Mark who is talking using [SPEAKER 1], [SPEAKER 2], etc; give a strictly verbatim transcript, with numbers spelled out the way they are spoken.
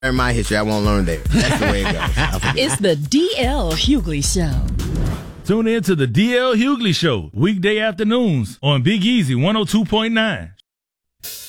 [SPEAKER 1] learn my history, I won't learn theirs. That's the way it goes.
[SPEAKER 2] It's the D L Hughley Show.
[SPEAKER 3] Tune in to the D L Hughley Show, weekday afternoons on Big Easy one oh two point nine.